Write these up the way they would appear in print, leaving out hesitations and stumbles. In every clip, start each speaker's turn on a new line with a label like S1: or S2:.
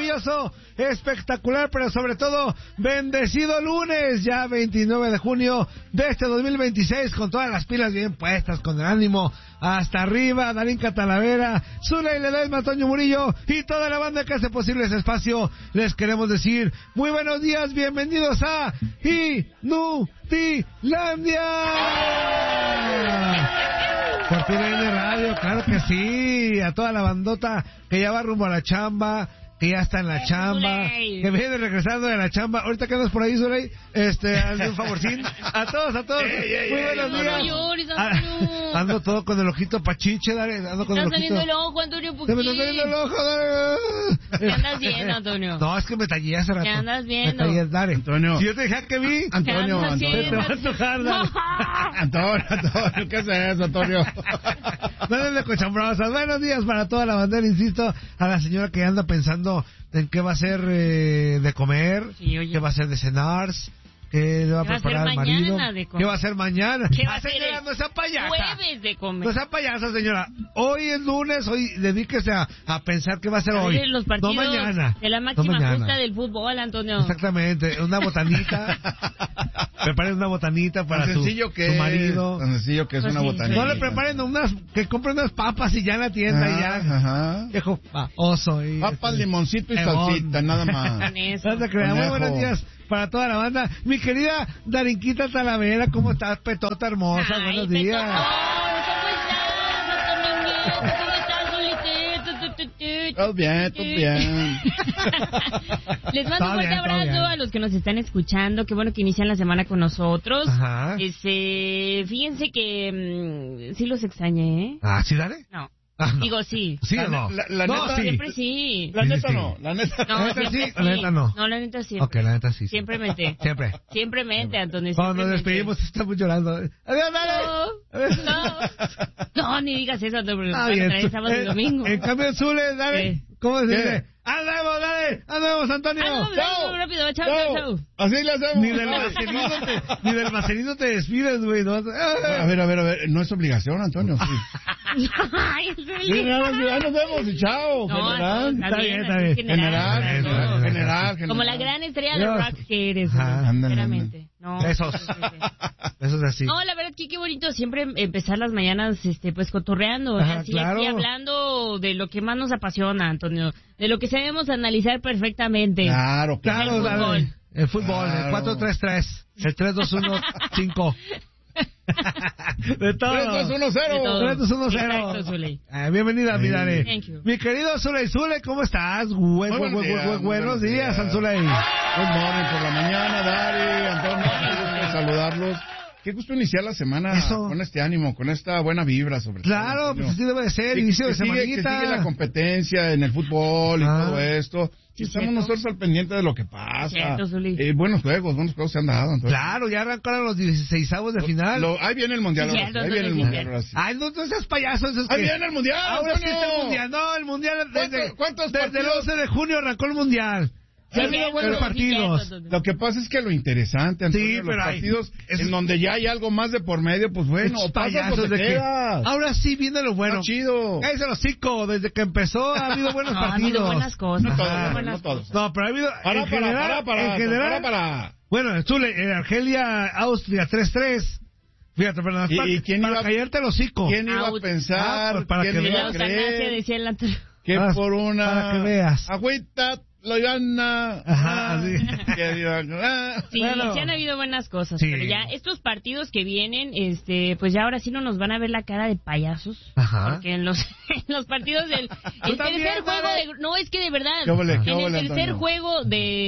S1: maravilloso, espectacular, pero sobre todo bendecido lunes, ya 29 de junio de este 2026, con todas las pilas bien puestas, con el ánimo hasta arriba. Darinka Talavera, Zulay Ledesma, Toño Murillo y toda la banda que hace posible ese espacio, les queremos decir muy buenos días, bienvenidos a Inutilandia por TUDN Radio, claro que sí, a toda la bandota que ya va rumbo a la chamba, que ya está en la chamba, que viene regresando de la chamba. Ahorita que andas por ahí, Zulay, hazle un favorcín. A todos, muy buenos días. Ando todo con el ojito pachiche, dale, ando con el ojito.
S2: Estás saliendo el ojo, Antonio,
S1: Se me está saliendo el ojo, dale.
S2: ¿Qué andas viendo, Antonio?
S1: No, es que me tallé hace rato.
S2: ¿Qué andas viendo?
S1: Me tallé, dale.
S3: Antonio.
S1: Si yo te dije que vi.
S3: Antonio,
S1: te va a tocar, dale.
S3: Antonio, ¿qué es eso, Antonio?
S1: Dale de cochambrosas. Buenos días para toda la bandera, insisto, a la señora que anda pensando en qué va a ser de comer,
S2: sí,
S1: qué va a ser de cenar, qué le va a preparar al marido, qué va a hacer mañana.
S2: ¿Qué va a hacer
S1: señora, no sea payasa.
S2: Jueves de comer.
S1: No sea payasa, señora. Hoy es lunes, hoy dedíquese a pensar qué va a hacer hoy.
S2: Los partidos
S1: no mañana.
S2: De la máxima justa del fútbol, Antonio.
S1: Exactamente, una botanita. Preparen una botanita para su marido.
S3: Tan sencillo que es una botanita.
S1: No le preparen que compren unas papas y ya en la tienda y ya.
S3: Ajá.
S1: Viejo oso.
S3: Papas, limoncito y salsita, nada más.
S1: No te creas. Muy buenos días para toda la banda. Mi querida Darinquita Talavera, ¿cómo estás, petota hermosa?
S2: Ay,
S1: buenos días.
S3: Todo bien, todo bien.
S2: Les mando un fuerte abrazo a los que nos están escuchando. Qué bueno que inician la semana con nosotros.
S1: Ajá.
S2: Fíjense que sí los extrañé, ¿eh?
S1: Ah, ¿sí, dale?
S2: No.
S1: Ah, no.
S2: Digo, sí.
S1: ¿Sí o no?
S3: La
S1: no,
S3: neta,
S1: sí.
S2: Siempre sí.
S3: La neta
S1: sí.
S3: no, la neta
S2: No,
S1: ¿La neta sí?
S2: siempre
S1: ¿La neta no?
S2: No, la neta siempre.
S1: Ok, la neta sí.
S2: Simplemente.
S1: Siempre.
S2: Simplemente, Antonio.
S1: Cuando nos despedimos estamos llorando. ¡Adiós, dale!
S2: No, ni digas eso, Antonio, porque
S1: Bien.
S2: trae sábado y domingo.
S1: En cambio, Zule, dale. ¿Cómo se dice? ¡Andamos, dale! ¡Andamos, Antonio!
S2: Vamos, rápido, chao.
S3: Así le hacemos.
S1: Ni del macerito te despides, güey. ¿No?
S3: A ver, no es obligación, Antonio. Sí.
S2: Ay,
S3: Sí, ya nos vemos y chao.
S2: No,
S3: General.
S2: está bien.
S3: General.
S2: Como la gran estrella de rock que eres,
S3: Ándale,
S2: sinceramente. No,
S1: Eso es así.
S2: No, la verdad que qué bonito siempre empezar las mañanas pues cotorreando,
S1: Ajá,
S2: así,
S1: claro.
S2: aquí hablando de lo que más nos apasiona, Antonio, de lo que sabemos analizar perfectamente.
S3: Claro,
S1: Claro, dale. El fútbol,
S3: Claro.
S1: el 4-3-3, el 3-2-1-5. De todo.
S3: 3-2-1-0.
S1: 3-2-1-0.
S2: Zuley.
S1: Bienvenida, mi Dani.
S2: Thank you.
S1: Mi querido Zuley, ¿cómo estás? Buenos días, Zuley.
S3: Good morning por la mañana, Dari, Antonio, qué gusto saludarlos. Qué gusto iniciar la semana con este ánimo, con esta buena vibra sobre todo.
S1: Claro, pues así debe de ser, inicio de semanita.
S3: Que sigue la competencia en el fútbol y todo esto. Y estamos nosotros al pendiente de lo que pasa.
S2: Cierto,
S3: Buenos juegos se han dado. Entonces.
S1: Claro, ya arrancaron los 16avos de final.
S3: Ahí viene el mundial. Ahí viene el mundial. Ahora sí.
S1: Ay, no seas payaso.
S3: Ahí viene el mundial.
S1: Ahora sí está el mundial. No, el mundial desde el 11 de junio arrancó el mundial. Ya ha habido buenos partidos.
S3: Lo que pasa es que lo interesante, Antonio, los partidos en donde ya hay algo más de por medio, pues bueno,
S1: payasos de que ahora sí viene lo bueno.
S3: Está chido.
S1: Cállese el hocico, desde que empezó ha habido buenos partidos.
S2: Ha habido buenas cosas.
S3: No todos.
S1: No, pero ha habido en general. Bueno, Zule, Argelia, Austria 3-3. Fíjate, pero
S3: ¿Y quién
S1: para
S3: iba,
S1: callarte el hocico.
S3: ¿Quién iba a pensar?
S1: Para
S3: ¿Quién
S1: que
S3: iba a creer?
S2: Decía el Antonio.
S3: Que por una
S1: para que veas.
S3: agüita lo gana.
S1: Ajá, sí.
S2: Sí,
S1: bueno.
S2: sí han habido buenas cosas,
S1: Sí.
S2: pero ya estos partidos que vienen, pues ya ahora sí no nos van a ver la cara de payasos.
S1: Ajá.
S2: Porque en los partidos del tercer juego no, es que de verdad, en el tercer juego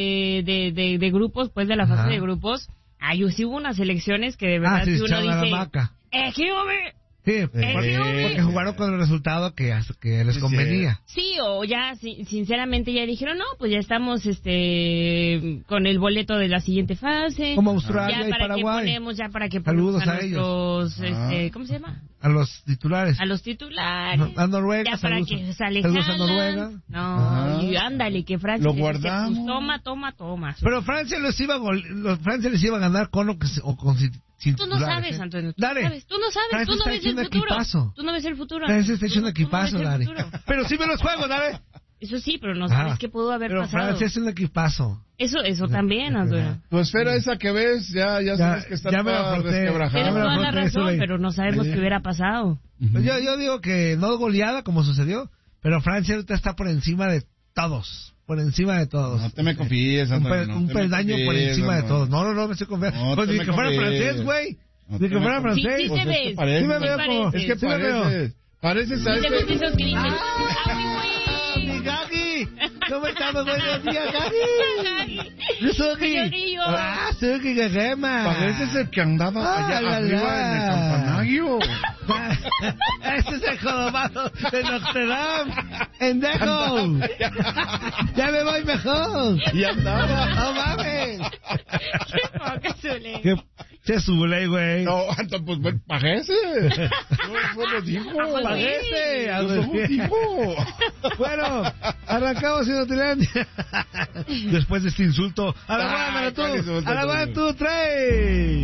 S2: de grupos, pues de la fase de grupos, sí hubo unas elecciones que de verdad
S1: sí,
S2: uno dice, ¡equívoque!
S1: Sí, porque jugaron con el resultado que les convenía.
S2: Sí, o ya, sinceramente ya dijeron, no, pues ya estamos con el boleto de la siguiente fase.
S1: Como Australia
S2: ya
S1: y Paraguay.
S2: Para que ponemos
S1: a
S2: nuestros, ¿cómo se llama?
S1: A los titulares.
S2: A los titulares.
S1: A Noruega.
S2: Ya para que sale
S1: saludos a Noruega.
S2: No, y ándale, que Francia
S3: lo guardamos.
S2: Dice, pues, toma.
S1: Pero Francia les iba a ganar con o con sin
S2: tú no sabes, Antonio. Tú no sabes. Tú no ves el futuro.
S1: Equipazo.
S2: Tú no ves el futuro.
S1: Francia está hecho un equipazo, Dari. Pero sí ve los juegos, Dari.
S2: Eso sí, pero no sabes qué pudo haber pasado.
S1: Pero Francia es un equipazo.
S2: Eso también, Arturo.
S3: Tu esfera esa que ves, ya sabes que está toda resquebrajada.
S2: Tienes toda la razón, pero no sabemos qué hubiera pasado.
S1: Pues yo digo que no goleada como sucedió, pero Francia ahorita está por encima de todos. Por encima de todos.
S3: No te me confíes,
S1: Antonio. Un peldaño por encima de todos. No, me estoy confiando. Pues ni que fuera francés, güey. Ni que fuera francés.
S2: Sí te ves.
S1: Sí me veo como...
S3: Es que pareces. Pareces a
S1: mi Gagi. ¿Cómo estamos? Buenos días, Gagi. Soy Gagema.
S3: Pareces el que andaba allá arriba en el campanario.
S1: Ese es el jorobado de Notre Dame. ¡Endejo! ¡Ya me voy mejor!
S3: Y andaba.
S1: ¡No mames!
S2: ¡Qué poca Zule!
S1: ¡Qué Zule, güey!
S3: No, pues bueno, parece. No lo dijo.
S1: Parece.
S3: No dijo.
S1: Bueno, arrancamos en Notilandia. Después de este insulto, a la 1, 2, 3.